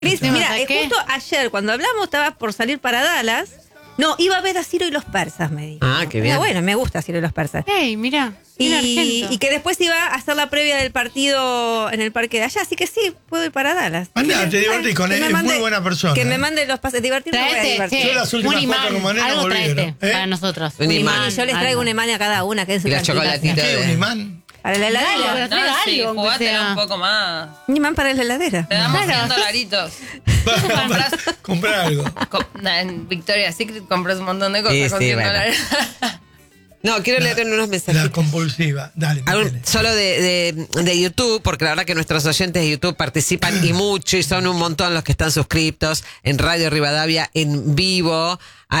Cris, No, mira, ¿sabes qué? justo ayer cuando hablamos estaba por salir para Dallas. No, iba a ver a Ciro y los persas, me dijo. Ah, qué bien. Pero bueno, me gusta Ciro y los persas. Ey, mirá. Y que después iba a hacer la previa del partido en el parque de allá, así que sí, puedo ir para Dallas. Andá, te divertís con él, es muy buena persona. Que me mande los pases, divertirme, voy a Traete, divertir. Yo las últimas un imán, cuatro comaneras algo volvieron, traete ¿eh? para nosotros. Un imán. Y yo les traigo un imán a cada una, que es su Y la cantidad. chocolatita ¿Qué? ¿Un de... imán? Para la Dale, heladera. pero traiga sí, algo, aunque jugátela sea. un poco más. Un imán para la heladera. Te damos Claro. 100 dolaritos. Para comprar algo. En Victoria's Secret compras un montón de cosas Sí, con sí, 100 bueno. dólares. No, quiero leer unos La mensajes. compulsiva. Dale, metele. Solo de YouTube, porque la verdad que nuestros oyentes de YouTube participan y mucho, y son un montón los que están suscriptos en Radio Rivadavia en vivo,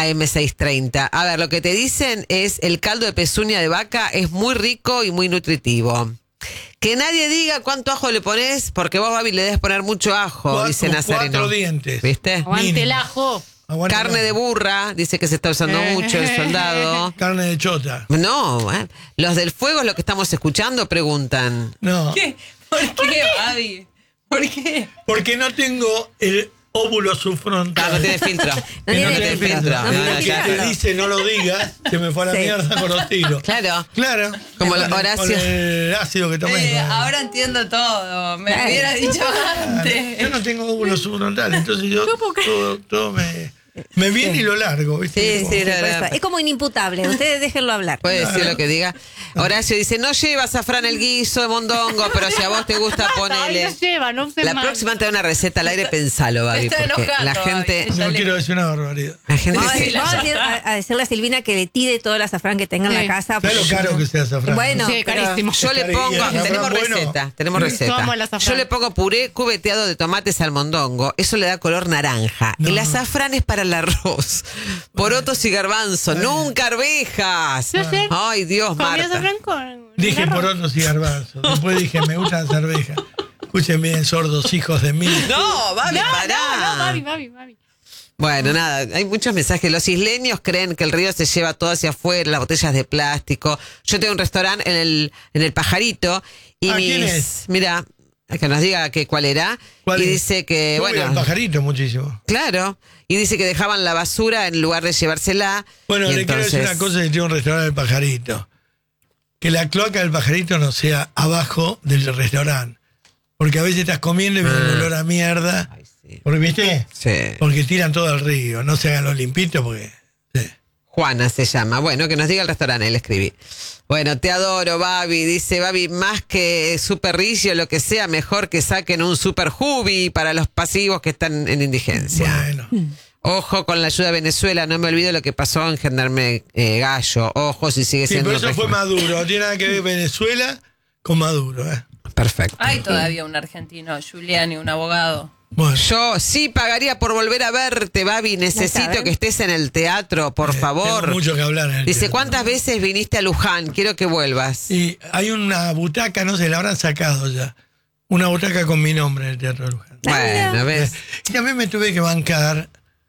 AM630. A ver, lo que te dicen es: el caldo de pezuña de vaca es muy rico y muy nutritivo. Que nadie diga cuánto ajo le pones, porque vos, Babi, le debes poner mucho ajo, dice Nazareno. 4 dientes. ¿Viste? Aguante el Mínimo. ajo. Aguanta Carne más. de burra, dice que se está usando mucho el soldado. Carne de chota. No, los del fuego es lo que estamos escuchando, preguntan. No. ¿Qué? ¿Por qué, Babi? ¿Por qué? Porque no tengo el óvulo subfrontal. Ah, no tiene filtro. No Que tiene filtro. No, No, no, ya- te dice no lo digas, se me fue a la Sí. mierda con los tiros. Claro. Claro. Como Con el- Horacio. Con el ácido que tomé. Ahora entiendo todo. Me Ay. hubiera dicho Yo antes. no tengo óvulo subfrontal, entonces yo todo me viene y lo largo, ¿viste? Sí, Como- sí, Por eso, es como inimputable, ustedes déjenlo hablar. Puede decir lo que diga. Horacio dice: no lleva azafrán el guiso de mondongo, pero si a vos te gusta, Ay, ponele. no lleva, no sé La más. próxima te da una receta al aire, pensalo, Babi. Está Porque enojando, la gente. Babi. No Ya quiero decir una barbaridad. La gente Vamos, a, se- decir- vamos a decir- a decirle a Silvina que le tire todo el azafrán que tenga en Sí. la casa. ¿Sabes lo porque- caro que sea azafrán? Bueno, Sí, pero- carísimo. Yo le ¿Y el pongo, azafrán tenemos bueno? receta, tenemos receta. Somos el azafrán. Yo le pongo puré cubeteado de tomates al mondongo, eso le da color naranja. No. El azafrán es para el arroz, porotos y garbanzo, nunca arvejas. Yo sé. Ay, Dios, Comí Marta. azafrán con Dije arroz. porotos y garbanzos. Después dije, me gusta la cerveja. Escuchen bien, sordos hijos de mí. No, Babi, pará. No, Babi. Bueno, nada, hay muchos mensajes. Los isleños creen que el río se lleva todo hacia afuera, las botellas de plástico. Yo tengo un restaurante en el Pajarito y ¿Ah, quién mis... es? Mira, que nos diga cuál era. ¿Cuál y es? dice que, Yo voy al bueno, pajarito muchísimo. claro. Y dice que dejaban la basura en lugar de llevársela. Bueno, y le quiero decir una cosa, que tiene un restaurante del pajarito. Que la cloaca del pajarito no sea abajo del restaurante. Porque a veces estás comiendo y viene un olor a mierda. Ay, sí. Porque, ¿viste? Sí. Porque tiran todo al río. No se hagan los limpitos porque... sí. Juana se llama. Bueno, que nos diga el restaurante, le escribí. Bueno, te adoro, Babi. Dice Babi, más que super rillo, lo que sea, mejor que saquen un super jubi para los pasivos que están en indigencia. Bueno. Ojo con la ayuda de Venezuela, no me olvido lo que pasó en Gendarme Gallo. Ojo si sigue Sí, siendo pero un eso fue régimen. Maduro. No tiene nada que ver Venezuela con Maduro. Perfecto. Hay todavía un argentino, Giuliani, un abogado. Bueno, Yo sí pagaría por volver a verte, Babi. Necesito ¿sabes? que estés en el teatro, por favor. tengo mucho que hablar. en el Dice, teatro. ¿cuántas veces viniste a Luján? Quiero que vuelvas. Y hay una butaca, no sé, la habrán sacado ya. Una butaca con mi nombre en el Teatro de Luján. Bueno, ¿ves? Y también me tuve que bancar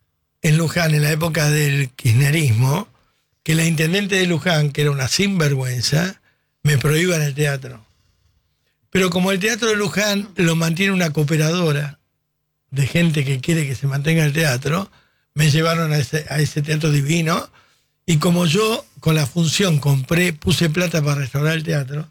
en Luján, en la época del kirchnerismo, que la intendente de Luján, que era una sinvergüenza, me prohíba en el teatro. Pero como el Teatro de Luján lo mantiene una cooperadora de gente que quiere que se mantenga el teatro, me llevaron a ese teatro divino. Y como yo con la función puse plata para restaurar el teatro,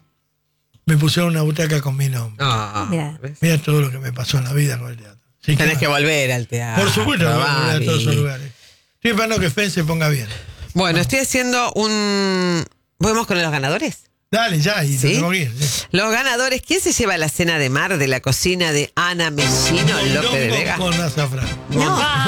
me pusieron una butaca con mi nombre. Ah, Mira. ¿ves? Mira todo lo que me pasó en la vida con el teatro. Sí, Tenés que bueno. volver al teatro. Por supuesto, voy a volver a todos esos Babi. lugares. Estoy esperando que Fen se ponga bien. Bueno, estoy haciendo un... ¿Vamos con los ganadores? Dale, ya, y ¿Sí? nos tengo que ir. Sí. Los ganadores, ¿quién se lleva la cena de mar de la cocina de Ana Mellino López de Mondongo Vega? con azafrán. No,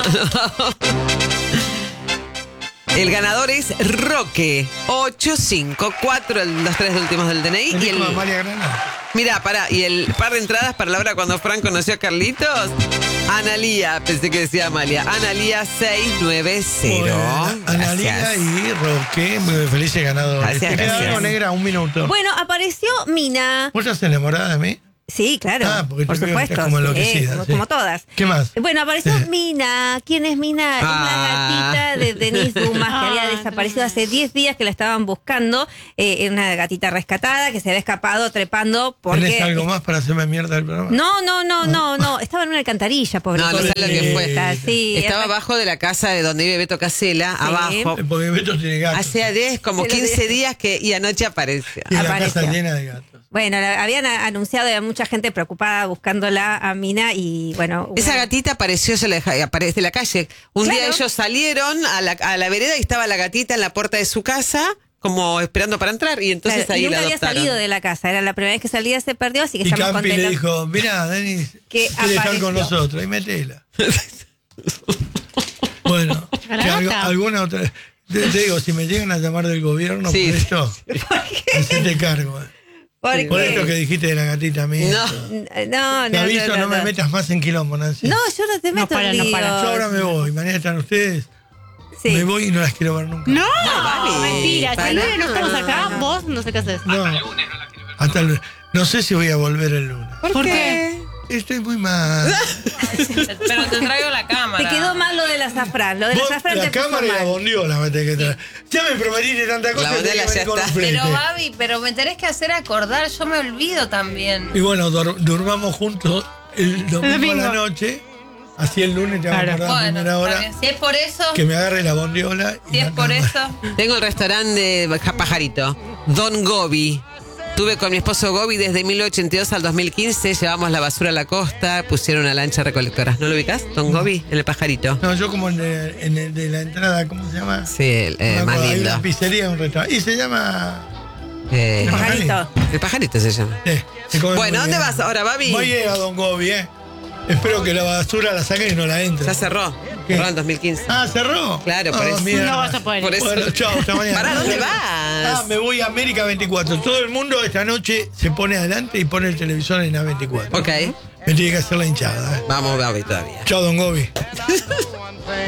El ganador es Roque 854, los tres últimos del DNI. El Y hijo de María Granada. Mirá, pará, y el par de entradas para la hora cuando Fran conoció a Carlitos. Analía, pensé que decía Amalia. Analía 690. Bueno, Analia Gracias. y Roque, muy felices ganadores. Gracias, Te queda gracias. algo, negra, un minuto. bueno, apareció Mina. ¿Vos estás enamorada de mí? Sí, claro. Porque por tú creo que supuesto. estás como enloquecida, como, sí. como todas. ¿Qué más? Bueno, apareció Sí. Mina. ¿Quién es Mina? Es la gatita de Denise Dumas, que había desaparecido hace 10 días, que la estaban buscando. Una gatita rescatada que se había escapado trepando porque... ¿Tenés algo más para hacerme mierda del programa? No. Estaba en una alcantarilla, pobre. No sé lo que fue. Sí, Estaba abajo de la casa de donde vive Beto Casella, abajo. Porque Beto tiene gatos. Hace como Se lo 15 dije. días y anoche apareció. Y la apareció. casa llena de gatos. Bueno, habían anunciado, había mucha gente preocupada buscándola a Mina y bueno... Esa gatita apareció, aparece de la calle. Un día Claro. ellos salieron a la vereda y estaba la gatita en la puerta de su casa, como esperando para entrar, y entonces Claro, y ahí nunca la había adoptaron. salido de la casa, era la primera vez que salía, se perdió, así que Y estamos Campi le contentos. dijo, mirá, Denis, Que quiere estar con apareció. nosotros, y metela. Bueno, alguna otra... Te digo, si me llegan a llamar del gobierno Sí. por esto, hacete cargo. ¿Por Por qué? esto que dijiste de la gatita mía. No. Te aviso, no me metas más en quilombo, Nancy. No, yo no te No meto para, en no líos. para. Yo ahora me voy, mañana están ustedes, Sí. me voy y no las quiero ver nunca. No, Mami, mentira. Si para el lunes no estamos nada. acá, vos no sé qué haces. No, hasta el lunes. No sé si voy a volver el lunes. ¿Por qué? Estoy muy mal. Pero te traigo la cámara. Te quedó mal lo del azafrán. Lo del Vos, azafrán la te puso cámara y la mal. bondiola me tenés que traer. Ya me prometiste tanta cosa La que tenés bondiola que ya venir con está. un flete. Pero Babi, pero me tenés que hacer acordar, yo me olvido también. Y bueno, durmamos juntos el domingo a la noche. Así el lunes te vamos a acordar a Bueno, primera está hora bien. Si es por eso, que me agarre la bondiola. y si es la por cámara. eso. Tengo el restaurante de Pajarito, Don Gobi. Tuve con mi esposo Gobi desde 1982 al 2015. Llevamos la basura a la costa, pusieron una lancha recolectora. ¿No lo ubicás? Don Gobi, en el Pajarito. No, yo como en el de la entrada, ¿cómo se llama? Sí, el, No me más acuerdo, hay lindo. una pizzería, un restaurante. Y se llama... Eh, Pajarito. el Pajarito se llama. se come Bueno, muy ¿dónde bien. vas ahora, Babi? Voy a ir a Don Gobi, Espero que la basura la saquen y no la entre. Ya cerró. ¿Qué? Cerró en 2015. Ah, ¿cerró? Claro, por eso. mierda. No vas a poder. Por eso. Bueno, chao, hasta mañana. ¿Para dónde vas? Me voy a América 24. Todo el mundo esta noche se pone adelante y pone el televisor en A24. Ok. Me tiene que hacer la hinchada. Vamos, Babi, todavía. Chao, Don Gobi.